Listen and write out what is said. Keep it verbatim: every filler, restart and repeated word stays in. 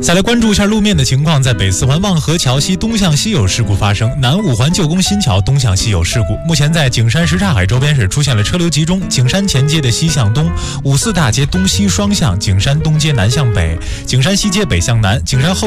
再来关注一下路面的情况，在北四环望河桥西东向西有事故发生，南五环旧宫新桥东向西有事故。目前在景山什刹海周边是出现了车流集中，景山前街的西向东，五四大街东西双向，景山东街南向北，景山西街北向南，景山后